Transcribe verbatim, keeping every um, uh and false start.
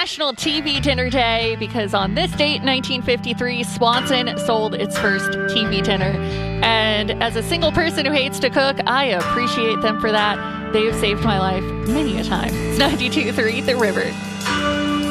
National T V Dinner Day because on this date, nineteen fifty-three, Swanson sold its first T V dinner. And as a single person who hates to cook, I appreciate them for that. They have saved my life many a time. It's ninety-two point three The River.